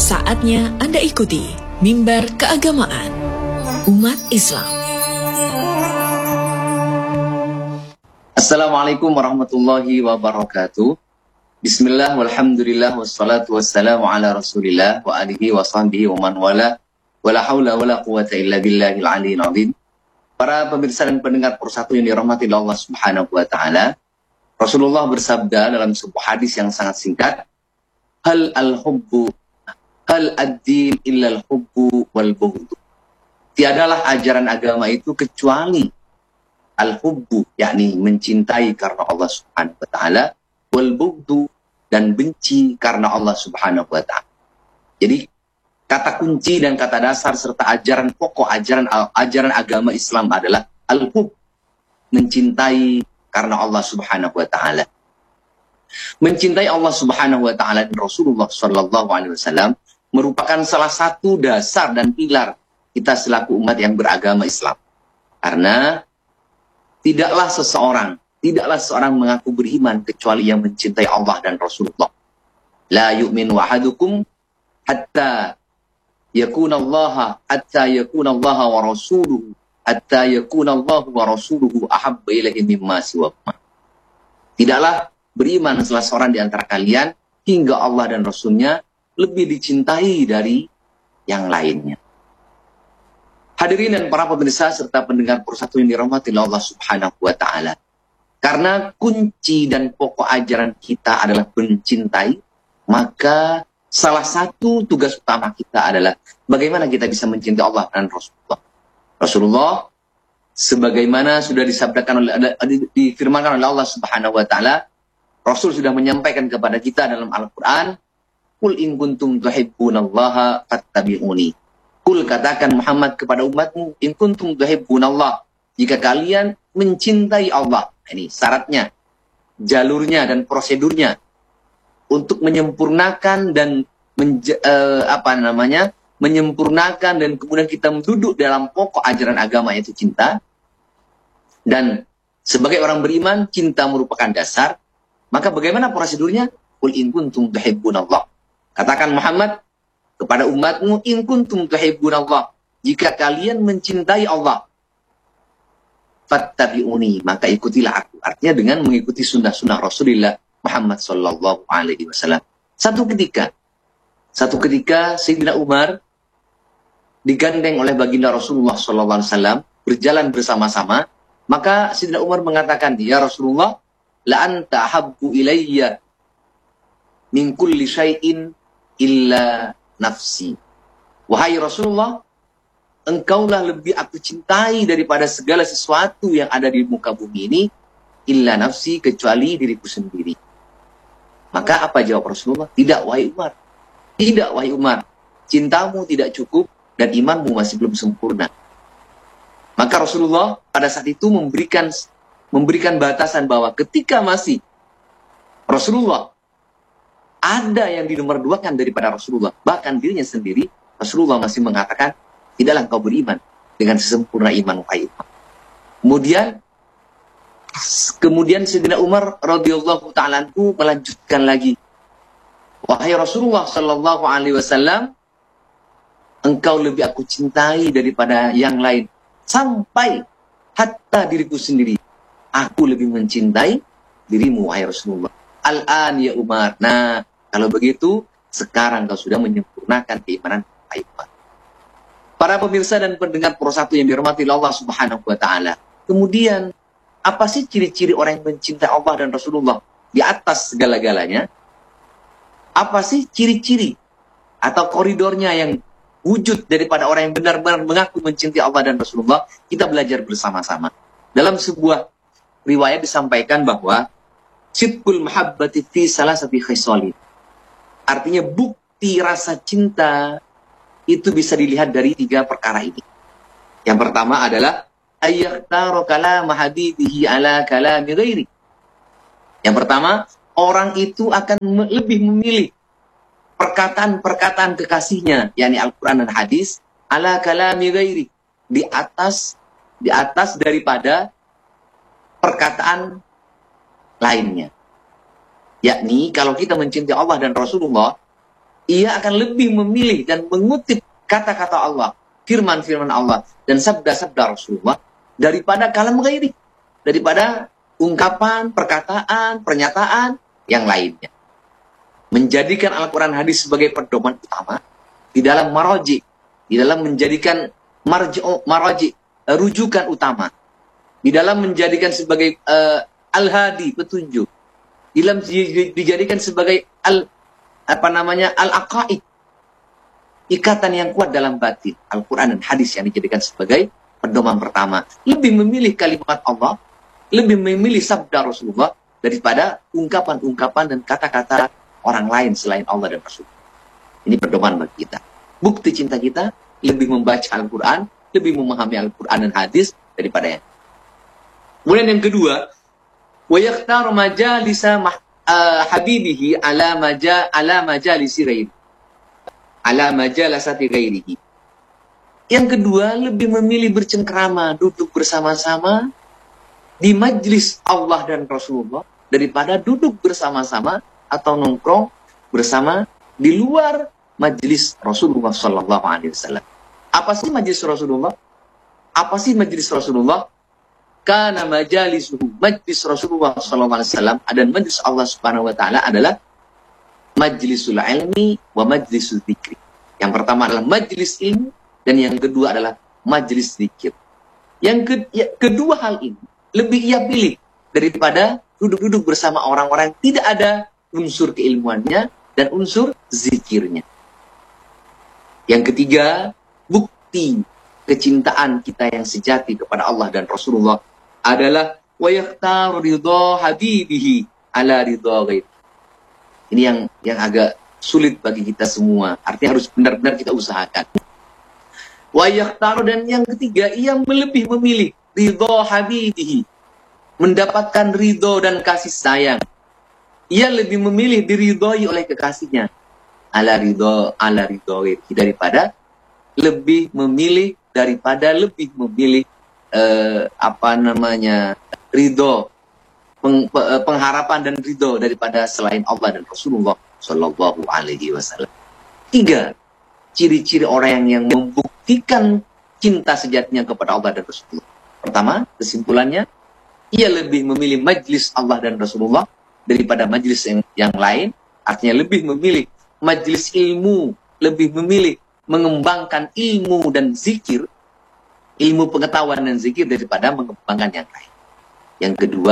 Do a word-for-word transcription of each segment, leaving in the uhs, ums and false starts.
Saatnya Anda ikuti Mimbar Keagamaan Umat Islam. Assalamualaikum warahmatullahi wabarakatuh. Bismillah walhamdulillah wassalatu wassalamu ala rasulillah wa alihi wa sahbihi wa man wala wala hawla wala quwata illa billahil aliyyil azim. Para pemirsa dan pendengar persatu yang dirahmati Allah Subhanahu wa taala, Rasulullah bersabda dalam sebuah hadis yang sangat singkat, hal al-hubbu hal ad-din illa al-hubbu wal bughd. Tiadalah ajaran agama itu kecuali al-hubbu, yakni mencintai karena Allah Subhanahu wa taala, wal bughd, dan benci karena Allah Subhanahu wa taala. Jadi kata kunci dan kata dasar serta ajaran pokok ajaran ajaran agama Islam adalah al-hub, mencintai karena Allah Subhanahu wa taala. Mencintai Allah Subhanahu wa taala dan Rasulullah sallallahu alaihi wasallam merupakan salah satu dasar dan pilar kita selaku umat yang beragama Islam. Karena tidaklah seseorang, tidaklah seorang mengaku beriman kecuali yang mencintai Allah dan Rasulullah. La yu'minu ahadukum hatta yakuna Allah hatta yakuna Allah wa rasuluhu hatta yakuna Allah wa rasuluhu ahabba ilaihi mimma siwahuma. Tidaklah beriman salah seorang di antara kalian hingga Allah dan Rasulnya lebih dicintai dari yang lainnya. Hadirin dan para pemirsa serta pendengar persatu yang dirahmati Allah Subhanahu wa taala. Karena kunci dan pokok ajaran kita adalah mencintai, maka salah satu tugas utama kita adalah bagaimana kita bisa mencintai Allah dan Rasulullah. Rasulullah sebagaimana sudah disabdakan oleh difirmankan oleh Allah Subhanahu wa taala, Rasul sudah menyampaikan kepada kita dalam Al-Qur'an, Qul in kuntum tuhibbunallaha fattabi'uni. Qul, katakan Muhammad kepada umatmu, in kuntum tuhibbunallah, jika kalian mencintai Allah. Ini syaratnya, jalurnya dan prosedurnya untuk menyempurnakan dan menja, uh, apa namanya? menyempurnakan dan kemudian kita duduk dalam pokok ajaran agama yaitu cinta. Dan sebagai orang beriman, cinta merupakan dasar. Maka bagaimana prosedurnya? Qul in kuntum tuhibbunallah. Katakan Muhammad kepada umatmu, in kuntum tuhibbunallah, jika kalian mencintai Allah, fattabi'uni, maka ikutilah aku. Artinya dengan mengikuti sunnah-sunnah Rasulullah Muhammad sallallahu alaihi wasallam. Satu ketika, satu ketika Sayyidina Umar digandeng oleh baginda Rasulullah sallallahu alaihi wasallam, berjalan bersama-sama, maka Sayyidina Umar mengatakan, ya Rasulullah, la anta habbu ilayya min kulli syai'in illa nafsi. Wahai Rasulullah, engkaulah lebih aku cintai daripada segala sesuatu yang ada di muka bumi ini, illa nafsi, kecuali diriku sendiri. Maka apa jawab Rasulullah? Tidak, wahai Umar. Tidak, wahai Umar. Cintamu tidak cukup dan imanmu masih belum sempurna. Maka Rasulullah pada saat itu memberikan memberikan batasan bahwa ketika masih Rasulullah ada yang dinomorduakan daripada Rasulullah, bahkan dirinya sendiri, Rasulullah masih mengatakan, tidaklah engkau beriman dengan sesempurna iman wahai Umar. Kemudian kemudian Sayyidina Umar radhiyallahu ta'ala anhu melanjutkan lagi, wahai Rasulullah sallallahu alaihi wasallam, engkau lebih aku cintai daripada yang lain, sampai hatta diriku sendiri aku lebih mencintai dirimu wahai Rasulullah. Al-an ya Umar. Nah, kalau begitu sekarang kau sudah menyempurnakan keimanan wahai Umar. Para pemirsa dan pendengar persatu yang dirahmati Allah Subhanahu wa taala. Kemudian, apa sih ciri-ciri orang yang mencintai Allah dan Rasulullah di atas segala-galanya? Apa sih ciri-ciri atau koridornya yang wujud daripada orang yang benar-benar mengaku mencintai Allah dan Rasulullah? Kita belajar bersama-sama. Dalam sebuah riwayat disampaikan bahwa sidqul mahabbati fi salasati khisalin. Artinya bukti rasa cinta itu bisa dilihat dari tiga perkara ini. Yang pertama adalah ayyaktaru kalama habibihi ala kalami ghairi. Yang pertama, orang itu akan lebih memilih perkataan-perkataan kekasihnya, yakni Al-Quran dan hadis, ala kalami ghairi, di atas di atas daripada perkataan lainnya. Yakni kalau kita mencintai Allah dan Rasulullah, ia akan lebih memilih dan mengutip kata-kata Allah, firman-firman Allah, dan sabda-sabda Rasulullah daripada kalam ghairi, daripada ungkapan, perkataan, pernyataan yang lainnya. Menjadikan Al-Quran hadis sebagai pedoman utama di dalam maraji, di dalam menjadikan marji'u, maraji, rujukan utama, di dalam menjadikan sebagai uh, al-hadi, petunjuk, di dalam dijadikan sebagai al apa namanya al-aqaid, ikatan yang kuat dalam batin. Al-Quran dan hadis yang dijadikan sebagai pedoman pertama. Lebih memilih kalimat Allah, lebih memilih sabda Rasulullah daripada ungkapan-ungkapan dan kata-kata orang lain selain Allah dan Rasul. Ini pedoman bagi kita. Bukti cinta kita lebih membaca Al-Quran, lebih memahami Al-Quran dan hadis daripada yang. Kemudian yang kedua, wa yakhtar majalisa Uh, habibihi ala maja ala majalisi ghairi, ala majalasati ghairihi. Yang kedua, lebih memilih bercengkrama, duduk bersama-sama di majlis Allah dan Rasulullah daripada duduk bersama-sama atau nongkrong bersama di luar majlis Rasulullah Sallallahu Alaihi Wasallam. Apa sih majlis Rasulullah? Apa sih majlis Rasulullah? Karena majalisuhu, majlis Rasulullah Sallallahu Alaihi Wasallam dan majlis Allah Subhanahu Wa Taala adalah majlisul ilmi wa majlisul dzikri. Yang pertama adalah majlis ilmu dan yang kedua adalah majlis dzikir. Yang ke, ya, kedua hal ini lebih ia pilih daripada duduk-duduk bersama orang-orang yang tidak ada unsur keilmuannya dan unsur zikirnya. Yang ketiga, bukti kecintaan kita yang sejati kepada Allah dan Rasulullah adalah wa yakhtar ridha habibihi ala ridha ghairi. Ini yang yang agak sulit bagi kita semua. Artinya harus benar-benar kita usahakan. Wa yakhtar, dan yang ketiga, ia lebih memilih ridha habibihi, mendapatkan ridho dan kasih sayang. Ia lebih memilih diridhoi oleh kekasihnya ala ridha ala ridha ghairi, daripada lebih memilih daripada lebih memilih eh, apa namanya ridho, peng, pengharapan dan ridho daripada selain Allah dan Rasulullah Shallallahu Alaihi Wasallam. Tiga ciri-ciri orang yang, yang membuktikan cinta sejatinya kepada Allah dan Rasulullah. Pertama, kesimpulannya, ia lebih memilih majlis Allah dan Rasulullah daripada majlis yang, yang lain. Artinya lebih memilih majlis ilmu, lebih memilih mengembangkan ilmu dan zikir, ilmu pengetahuan dan zikir daripada mengembangkan yang lain. Yang kedua,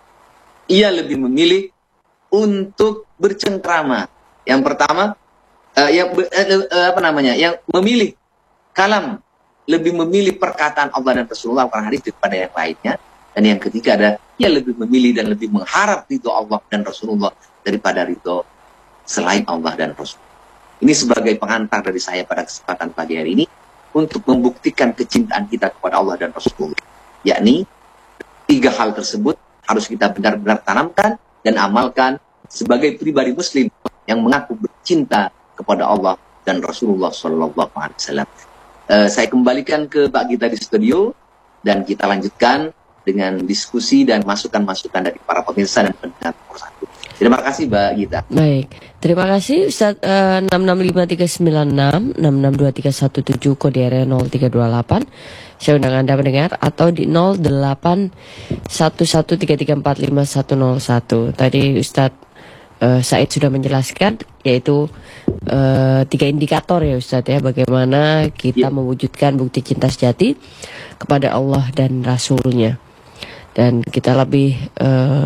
ia lebih memilih untuk bercengkrama. Yang pertama, uh, yang uh, uh, apa namanya, yang memilih kalam, lebih memilih perkataan Allah dan Rasulullah Al-Quran hadis daripada yang lainnya. Dan yang ketiga ada, ia lebih memilih dan lebih mengharap ridho Allah dan Rasulullah daripada ridho selain Allah dan Rasulullah. Ini sebagai pengantar dari saya pada kesempatan pagi hari ini untuk membuktikan kecintaan kita kepada Allah dan Rasulullah. Yakni tiga hal tersebut harus kita benar-benar tanamkan dan amalkan sebagai pribadi Muslim yang mengaku bercinta kepada Allah dan Rasulullah Sallallahu Alaihi Wasallam. Uh, saya kembalikan ke Pak Gita di studio dan kita lanjutkan dengan diskusi dan masukan-masukan dari para pemirsa dan pendengar persatu. Terima kasih Mbak Gita. Baik, terima kasih Ustaz. uh, enam enam lima tiga sembilan enam enam enam dua tiga satu tujuh kode area nol tiga dua delapan. Saya undang Anda mendengar atau di nol delapan satu satu tiga tiga empat lima satu nol satu. Tadi Ustaz uh, Said sudah menjelaskan yaitu uh, tiga indikator ya Ustaz ya, bagaimana kita ya. mewujudkan bukti cinta sejati kepada Allah dan Rasulnya. Dan kita lebih uh,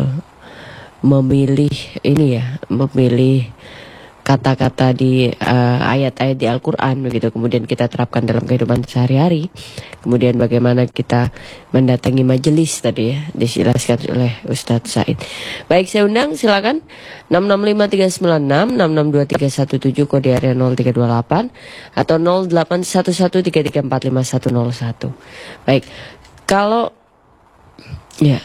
memilih ini ya, memilih kata-kata di uh, ayat-ayat di Al-Quran begitu, kemudian kita terapkan dalam kehidupan sehari-hari. Kemudian bagaimana kita mendatangi majelis tadi ya, dijelaskan oleh Ustadz Said. Baik, saya undang silakan enam enam lima tiga sembilan enam enam enam dua tiga satu tujuh kode area nol tiga dua delapan atau nol delapan satu satu tiga tiga empat lima satu nol satu. Baik, kalau ya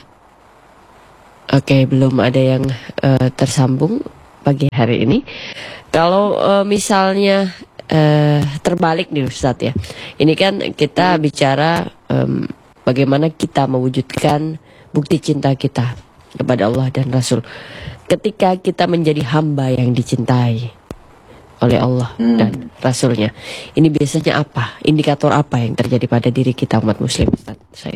oke, belum ada yang uh, tersambung pagi hari ini. Kalau uh, misalnya uh, terbalik nih Ustadz ya, ini kan kita bicara um, bagaimana kita mewujudkan bukti cinta kita kepada Allah dan Rasul ketika kita menjadi hamba yang dicintai oleh Allah Hmm. dan Rasulnya. Ini biasanya apa? Indikator apa yang terjadi pada diri kita umat muslim, Ustaz Said?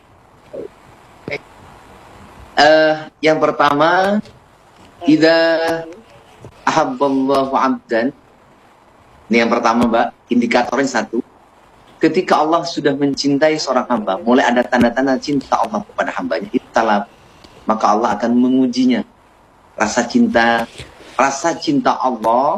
Uh, yang pertama, idza ahabballahu 'abdan. Ini yang pertama, Mbak, indikatornya satu. Ketika Allah sudah mencintai seorang hamba, mulai ada tanda-tanda cinta Allah kepada hambanya, ibtala, maka Allah akan mengujinya. Rasa cinta, rasa cinta Allah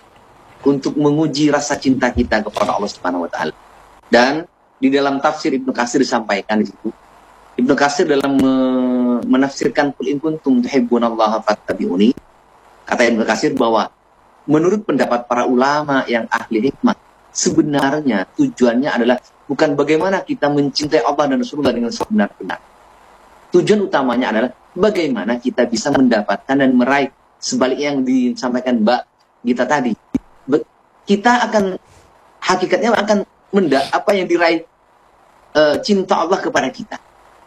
untuk menguji rasa cinta kita kepada Allah Subhanahu wa taala. Dan di dalam tafsir Ibnu Katsir disampaikan di situ. Ibnu Katsir dalam me- menafsirkan qul in kuntum tuhibbunallaha fattabi'uni. Kata Ibnu Katsir bahwa menurut pendapat para ulama yang ahli hikmah, sebenarnya tujuannya adalah bukan bagaimana kita mencintai Allah dan Rasulullah dengan sebenar-benar. Tujuan utamanya adalah bagaimana kita bisa mendapatkan dan meraih sebaliknya yang disampaikan Mbak Gita tadi. Be- kita akan hakikatnya akan menda apa yang diraih uh, cinta Allah kepada kita.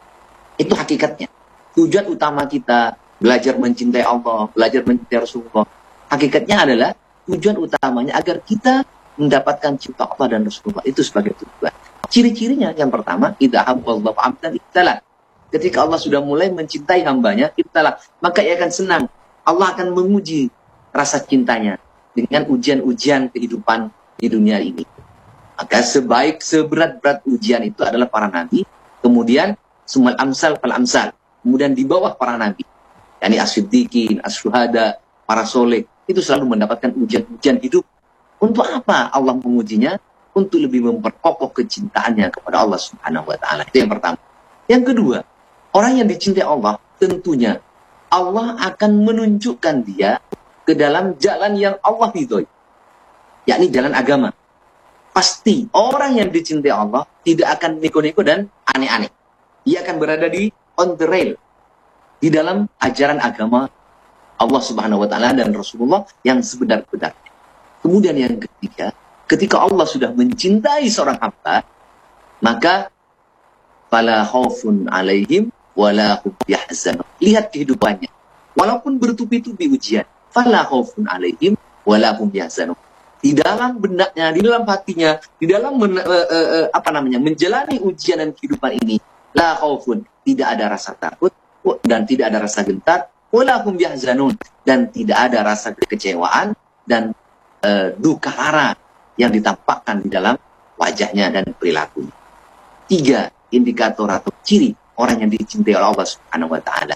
Itu hakikatnya. Tujuan utama kita belajar mencintai Allah, belajar mencintai Rasulullah. Hakikatnya adalah tujuan utamanya agar kita mendapatkan cinta Allah dan Rasulullah. Itu sebagai tujuan. Ciri-cirinya yang pertama, idza habballahu 'abdan ibtala. Ketika Allah sudah mulai mencintai hambanya, ibtala, maka ia akan senang. Allah akan menguji rasa cintanya dengan ujian-ujian kehidupan di dunia ini. Maka sebaik seberat-berat ujian itu adalah para nabi, kemudian sumal amsal fal amsal, kemudian di bawah para nabi, yakni as-siddiqin, as-syuhada, para soleh, itu selalu mendapatkan ujian-ujian hidup. Untuk apa Allah mengujinya? Untuk lebih memperkokoh kecintaannya kepada Allah Subhanahu wa taala. Itu yang pertama. Yang kedua, orang yang dicintai Allah, tentunya Allah akan menunjukkan dia ke dalam jalan yang Allah ridhoi, yakni jalan agama. Pasti orang yang dicintai Allah tidak akan neko-neko dan aneh-aneh. Ia akan berada di on the rail, di dalam ajaran agama Allah Subhanahu wa taala dan Rasulullah yang sebenar-benarnya. Kemudian yang ketiga, ketika Allah sudah mencintai seorang hamba, maka fala khaufun alaihim wala hum yahzanun. Lihat kehidupannya. Walaupun bertubi-tubi ujian, fala khaufun alaihim wala hum yahzanun. Di dalam benaknya, di dalam hatinya, di dalam men, uh, uh, uh, apa namanya, menjalani ujian dan kehidupan ini, la khaufun, tidak ada rasa takut dan tidak ada rasa gentar, wala hum yahzanun, dan tidak ada rasa kekecewaan dan uh, duka lara yang ditampakkan di dalam wajahnya dan perilakunya. Tiga indikator atau ciri orang yang dicintai oleh Allah Subhanahu wa taala.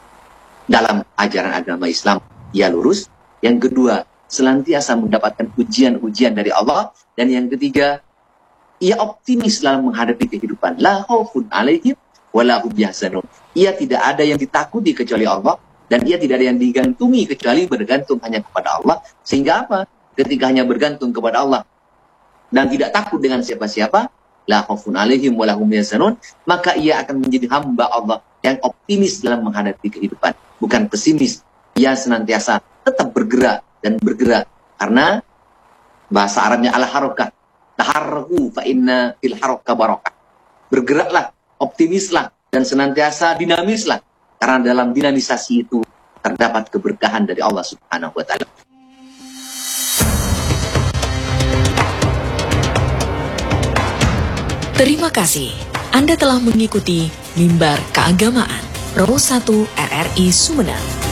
Dalam ajaran agama Islam, ia lurus. Yang kedua, senantiasa mendapatkan ujian-ujian dari Allah. Dan yang ketiga, ia optimis dalam menghadapi kehidupan. La khaufun alaihim wala hum yahzanun. Ia tidak ada yang ditakuti kecuali Allah, dan ia tidak ada yang digantungi kecuali bergantung hanya kepada Allah. Sehingga apa? Ketika hanya bergantung kepada Allah dan tidak takut dengan siapa-siapa, la khaufun alaihim wala hum yahzanun, maka ia akan menjadi hamba Allah yang optimis dalam menghadapi kehidupan, bukan pesimis. Ia senantiasa tetap bergerak dan bergerak, karena bahasa Arabnya al-harakah, taharraku fa inna fil harakah barakah. Bergeraklah, optimislah, dan senantiasa dinamislah, karena dalam dinamisasi itu terdapat keberkahan dari Allah Subhanahu wa taala. Terima kasih. Anda telah mengikuti Mimbar Keagamaan Pro satu R R I Sumedang.